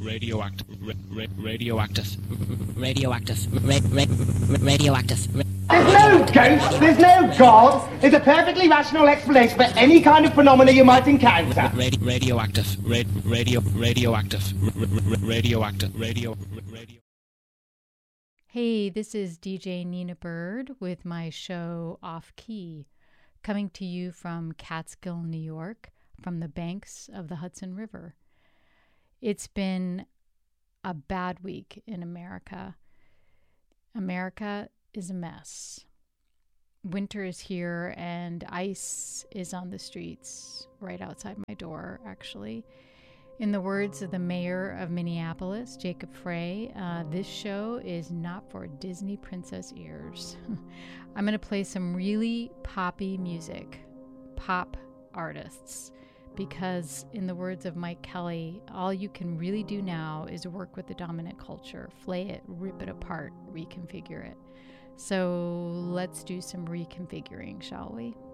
radioactive, There's no ghost, there's no God. There's a perfectly rational explanation for any kind of phenomena you might encounter. radioactive. Hey, this is DJ Nina Bird with my show Off Key, coming to you from Catskill, New York, from the banks of the Hudson River. It's been a bad week in America. America is a mess. Winter is here and ice is on the streets right outside my door, actually. In the words of the mayor of Minneapolis, Jacob Frey, this show is not for Disney princess ears. I'm going to play some really poppy music, pop artists, because in the words of Mike Kelly, all you can really do now is work with the dominant culture, flay it, rip it apart, reconfigure it. So let's do some reconfiguring, shall we?